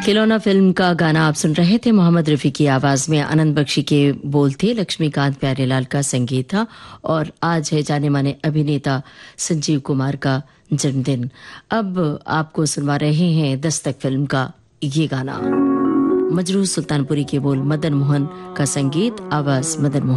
खिलौना फिल्म का गाना आप सुन रहे थे। मोहम्मद रफ़ी की आवाज़ में आनंद बख्शी के बोल थे, लक्ष्मीकांत प्यारेलाल का संगीत था और आज है जाने माने अभिनेता संजीव कुमार का जन्मदिन। अब आपको सुनवा रहे हैं दस्तक फिल्म का ये गाना। मजरूह सुल्तानपुरी के बोल, मदन मोहन का संगीत, आवाज़ मदन मोहन।